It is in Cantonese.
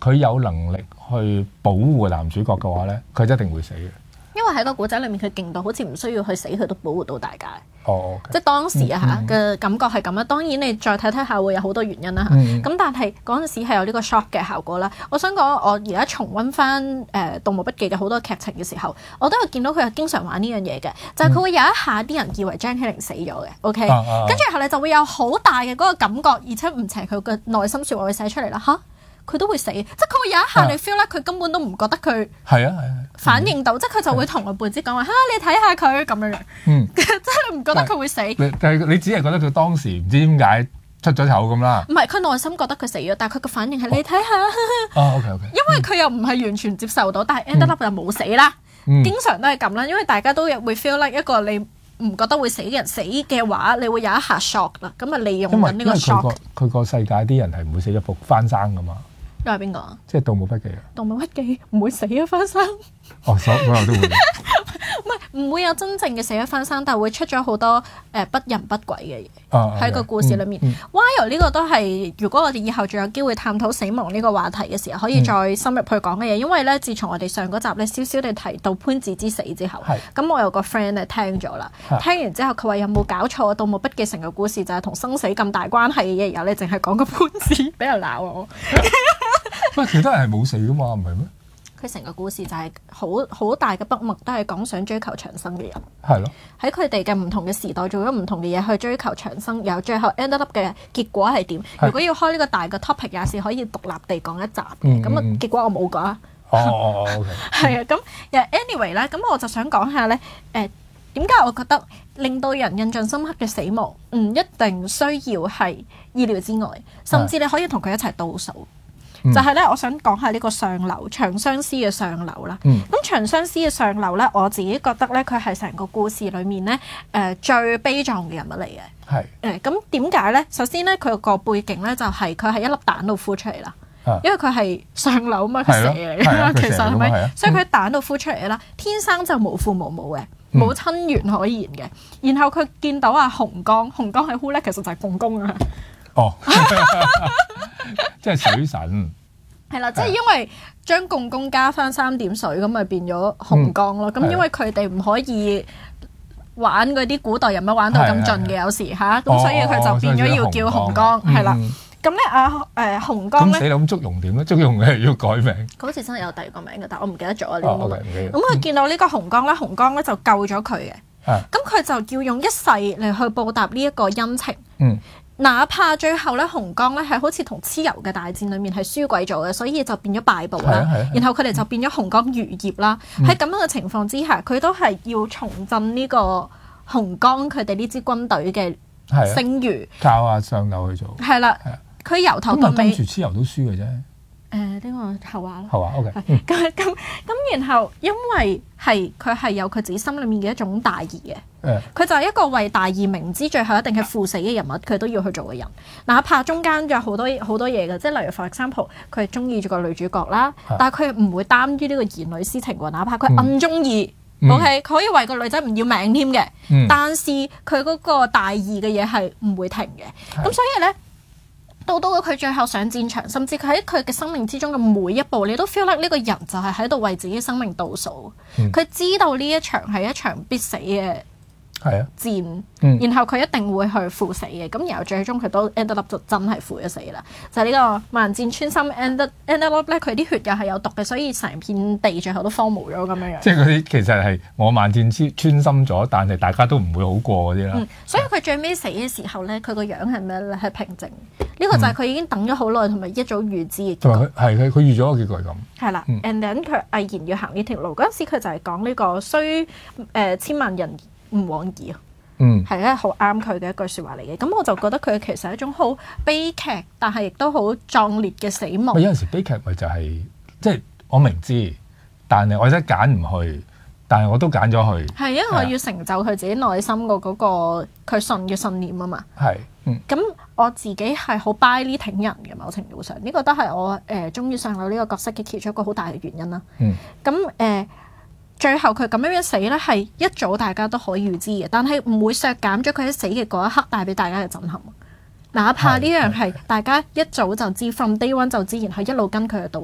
佢有能力去保護男主角嘅話咧，佢一定會死嘅。 因為喺個古仔裏面，佢勁到好似唔需要去死，佢都保護到大家。 哦， 即係當時嘅感覺係咁啦。當然你再睇睇下會有好多原因啦。咁但係嗰陣時係有呢個 shock 嘅效果啦。我想講，我而家重溫翻《盜墓筆記》嘅好多劇情嘅時候，我都有見到佢係經常玩呢樣嘢嘅，就係佢會有一下啲人以為張起靈死咗嘅，OK，跟住後嚟就會有好大嘅嗰個感覺，而且唔邪佢嘅內心説話會寫出嚟啦嚇。佢都會死，即係佢會有一下你 feel 咧，佢根本都唔覺得佢反應到，即係佢就會同個伴子講話嚇，你睇下佢咁樣樣，即係你唔覺得佢會死， 但係你只係覺得佢當時唔知點解出咗頭咁啦。 唔係佢內心覺得佢死咗，但係佢個反應係你睇下 ，OK， 因為佢又唔係完全接受到，但係 ended up 就冇死啦，經常都係咁啦，因為大家都會 feel like 一個你唔覺得會死嘅人死嘅話，你會有一下 shock 啦，咁啊利用緊呢個 shock。 佢個世界啲人係唔會死咗復翻生噶嘛。 又係邊個啊？ 即係《盜墓筆記》啊！ 《盜墓筆記》唔會死咗翻生。 所有都會。 唔會有真正嘅死咗翻生，但係會出咗好多不人不鬼嘅嘢喺個故事裏面。While 呢個都係，如果我哋以後仲有機會探討死亡呢個話題嘅時候，可以再深入去講嘅嘢。因為咧，自從我哋上嗰集咧少少地提到潘子之死之後，咁我有個 friend 咧聽咗啦，聽完之後佢話有冇搞錯？《盜墓筆記》成個故事就係同生死咁大關係嘅嘢，然後你淨係講個潘子，俾人鬧我。 喂，其他人係冇死噶嘛，唔係咩？ 佢成個故事就係好大嘅筆墨，都係講想追求長生嘅人。 係咯。喺佢哋嘅唔同嘅時代做咗唔同嘅嘢去追求長生，然後最後 end up 嘅結果係點？如果要開呢個大嘅 topic，也是可以獨立地講一集嘅。咁結果我冇講啊。 OK。係啊，咁 anyway 咧，咁我就想講下咧，點解我覺得令到人印象深刻嘅死亡唔一定需要係意料之外，甚至你可以同佢一齊倒數。就係咧，我想講下呢個上流長相思嘅上流啦。咁長相思嘅上流咧，我自己覺得咧，佢係成個故事裏面咧，最悲壯嘅人物嚟嘅。係。咁點解咧？首先咧，佢個背景咧就係佢係一粒蛋度孵出嚟啦。因為佢係上流啊嘛，佢蛇嚟㗎嘛，其實係咪？所以佢喺蛋度孵出嚟啦，天生就無父無母嘅，冇親緣可言嘅。然後佢見到阿洪剛係 who 咧，其實就係共工啊。 即係水神。 係啦，即係因為將共工加翻3點水，咁咪變咗洪剛咯。咁因為佢哋唔可以玩嗰啲古代人物玩到咁盡嘅，有時嚇，咁所以佢就變咗要叫洪剛，係啦。咁咧洪剛咧， 咁死啦！咁祝融點咧？祝融係要改名。 佢好似真係有第二個名嘅，但我唔記得咗啊！呢個 moment。咁佢見到呢個洪剛咧，洪剛咧就救咗佢嘅。咁佢就要用一世嚟去報答呢一個恩情。哪怕最後咧，洪剛咧係好似同蚩尤嘅大戰裏面係輸鬼咗嘅，所以就變咗敗部啦。然後佢哋就變咗洪剛餘孽啦。喺咁樣嘅情況之下，佢都係要重振呢個洪剛佢哋呢支軍隊嘅聲譽。 靠阿上流去做。係啦， 佢由頭到尾。 跟住蚩尤都輸嘅啫。 呢個後話啦。 後話 OK。 咁，然後因為佢係有佢自己心裏面嘅一種大義嘅。佢就係一個為大義明知最後一定係赴死嘅人物，佢都要去做嘅人。哪怕中間有好多嘢嘅，即係例如 for example，佢係中意住個女主角啦，但係佢唔會擔於呢個兒女私情喎。哪怕佢暗中意，OK，佢可以為個女仔唔要命添嘅，但是佢嗰個大義嘅嘢係唔會停嘅。咁所以咧，到佢最後上戰場，甚至佢喺佢嘅生命之中嘅每一步，你都 feel like 呢個人就係喺度為自己生命倒數。佢知道呢一場係一場必死嘅戰，然後佢一定會去赴死嘅，咁然後最終佢都 end up 就真係赴咗死啦。就係呢個萬箭穿心 end up 咧，佢啲血又係有毒嘅，所以成片地最後都荒蕪咗咁樣樣。即係嗰啲其實係我萬箭穿心咗，但係大家都唔會好過嗰啲啦。 所以佢最尾死嘅時候咧，佢個樣係咩咧？係平靜。呢個就係佢已經等咗好耐，同埋一早預知嘅結果。 佢預咗個結果係咁。係啦，and then 佢毅然要行呢條路嗰陣時，佢就係講呢個雖千萬人唔往矣啊，係咧好啱佢嘅一句説話嚟嘅。咁我就覺得佢其實係一種好悲劇，但係亦都好壯烈嘅死亡。 有陣時悲劇咪就係即係我明知，但係我真係揀唔去，但係我都揀咗去。係因為佢要成就佢自己內心嗰個佢信嘅信念啊嘛。係，咁我自己係好 buy 呢挺人嘅某程度上，呢個都係我中意上流呢個角色嘅其中一個好大嘅原因啦。咁最後佢咁樣死咧，係一早大家都可以預知嘅，但係唔會削減咗佢喺死嘅嗰一刻帶俾大家嘅震撼。哪怕呢樣係大家一早就知 from day one 就知，然後一路跟佢嘅倒